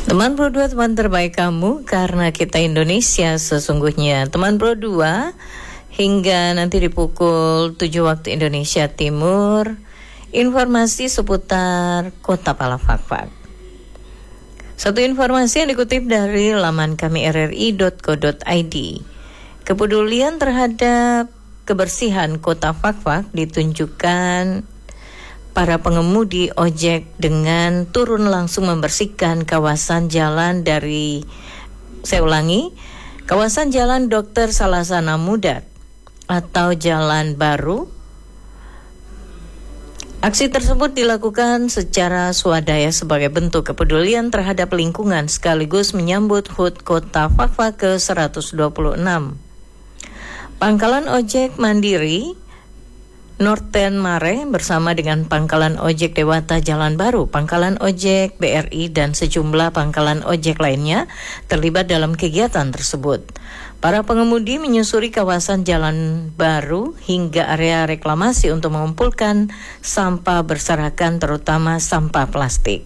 Teman Pro 2, teman terbaik kamu, karena kita Indonesia sesungguhnya. Teman Pro 2, hingga nanti di pukul 7 waktu Indonesia Timur, informasi seputar Kota Palafakfak. Satu informasi yang dikutip dari laman kami rri.co.id. Kepedulian terhadap kebersihan Kota Fakfak ditunjukkan para pengemudi ojek dengan turun langsung membersihkan kawasan jalan kawasan jalan Dr. Salasana Mudat atau Jalan Baru. Aksi tersebut dilakukan secara swadaya sebagai bentuk kepedulian terhadap lingkungan sekaligus menyambut HUT Kota Fakfak ke-126. Pangkalan ojek mandiri Norten Mare bersama dengan Pangkalan Ojek Dewata Jalan Baru, Pangkalan Ojek BRI dan sejumlah pangkalan ojek lainnya terlibat dalam kegiatan tersebut. Para pengemudi menyusuri kawasan Jalan Baru hingga area reklamasi untuk mengumpulkan sampah berserakan, terutama sampah plastik.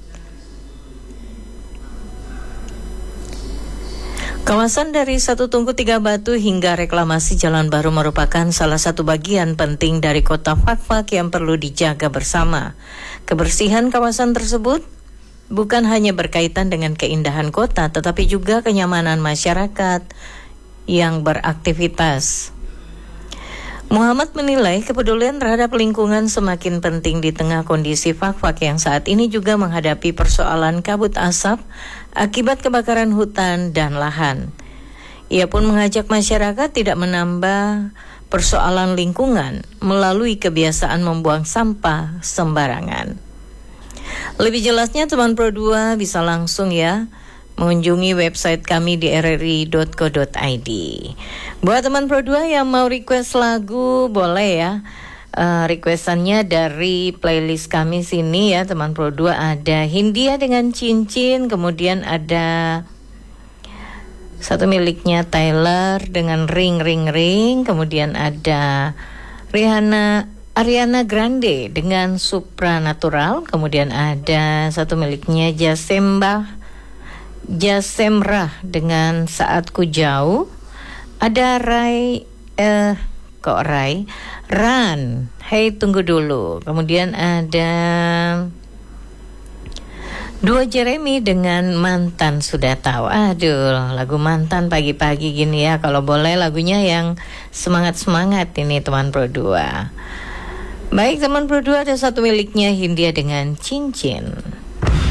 Kawasan dari Satu Tungku Tiga Batu hingga reklamasi Jalan Baru merupakan salah satu bagian penting dari Kota Fakfak yang perlu dijaga bersama. Kebersihan kawasan tersebut bukan hanya berkaitan dengan keindahan kota, tetapi juga kenyamanan masyarakat yang beraktivitas. Muhammad menilai kepedulian terhadap lingkungan semakin penting di tengah kondisi Fakfak yang saat ini juga menghadapi persoalan kabut asap akibat kebakaran hutan dan lahan. Ia pun mengajak masyarakat tidak menambah persoalan lingkungan melalui kebiasaan membuang sampah sembarangan. Lebih jelasnya teman Pro 2 bisa langsung mengunjungi website kami di rri.co.id. Buat teman Pro 2 yang mau request lagu, boleh requestannya dari playlist kami sini teman Pro 2. Ada Hindia dengan Cincin, kemudian ada satu miliknya Tyler dengan Ring Ring Ring, kemudian ada Ariana Grande dengan Supranatural, kemudian ada satu miliknya Jasemrah dengan Saat Ku Jauh, ada Ran, Hey Tunggu Dulu, kemudian ada Duo Jeremy dengan Mantan Sudah Tahu. Aduh, lagu mantan pagi-pagi gini kalau boleh lagunya yang semangat-semangat ini teman Pro 2. Baik teman Pro 2, ada satu miliknya Hindia dengan Cincin.